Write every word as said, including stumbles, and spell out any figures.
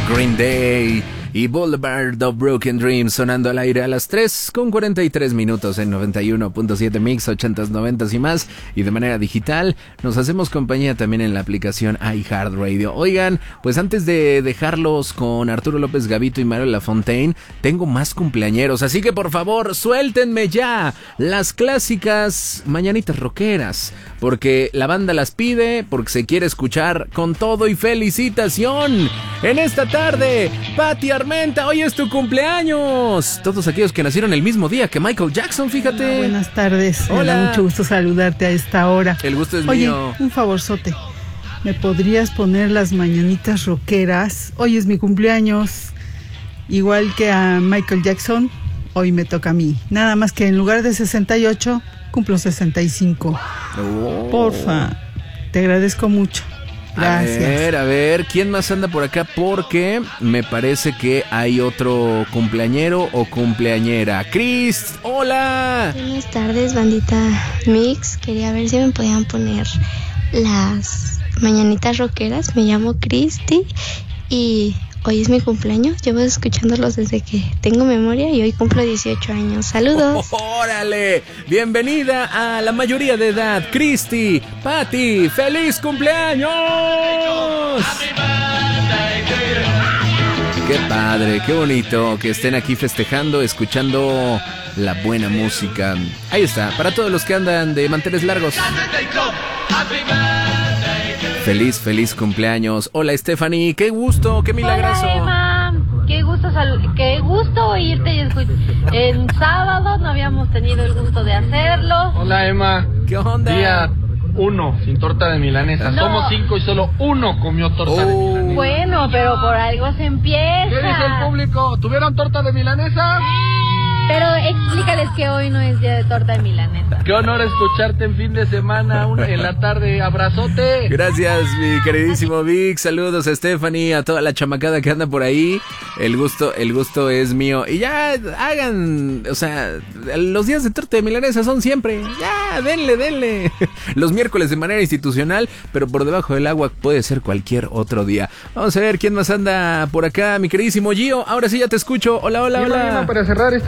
Green Day y Boulevard of Broken Dreams sonando al aire a las tres con cuarenta y tres minutos en noventa y uno punto siete Mix, ochentas, noventas y más, y de manera digital. Nos hacemos compañía también en la aplicación iHeartRadio. Oigan, pues antes de dejarlos con Arturo López Gavito y Mario Lafontaine, tengo más cumpleañeros, así que por favor suéltenme ya las clásicas mañanitas rockeras, porque la banda las pide, porque se quiere escuchar con todo y felicitación. En esta tarde, Pati Armenta, hoy es tu cumpleaños. Todos aquellos que nacieron el mismo día que Michael Jackson, fíjate. Hola, buenas tardes. Hola. Me da mucho gusto saludarte a esta hora. El gusto es Oye, mío. un favorzote. ¿Me podrías poner las mañanitas rockeras? Hoy es mi cumpleaños. Igual que a Michael Jackson, hoy me toca a mí. Nada más que en lugar de sesenta y ocho, cumplo sesenta y cinco. Oh. Porfa, te agradezco mucho. Gracias. A ver, a ver, ¿quién más anda por acá? Porque me parece que hay otro cumpleañero o cumpleañera. Chris, hola. Buenas tardes, bandita Mix. Quería ver si me podían poner las mañanitas rockeras. Me llamo Cristi y hoy es mi cumpleaños. Llevo escuchándolos desde que tengo memoria y hoy cumplo dieciocho años. Saludos. Oh, órale, bienvenida a la mayoría de edad, Cristi. Pati, ¡feliz cumpleaños! Qué padre, qué bonito que estén aquí festejando, escuchando la buena música. Ahí está, para todos los que andan de manteles largos. Feliz, feliz cumpleaños. Hola, Stephanie, qué gusto, qué milagroso. Hola, Emma. Qué gusto, sal- qué gusto oírte y escuchar. En sábado no habíamos tenido el gusto de hacerlo. Hola, Emma. ¿Qué onda? Día uno, sin torta de milanesa. No. Somos cinco y solo uno comió torta de Oh. milanesa. Bueno, pero por algo se empieza. ¿Qué dice el público? ¿Tuvieron torta de milanesa? Pero explícales que hoy no es día de torta de milanesa. Qué honor escucharte en fin de semana, una- en la tarde. Abrazote. Gracias, mi queridísimo Vic. Saludos a Stephanie, a toda la chamacada que anda por ahí. El gusto, el gusto es mío. Y ya hagan, o sea, los días de torta de milanesa son siempre. Ya, denle, denle. Los miércoles de manera institucional, pero por debajo del agua puede ser cualquier otro día. Vamos a ver quién más anda por acá, mi queridísimo Gio. Ahora sí ya te escucho. Hola, hola, Y hola. Emma, para cerrar esta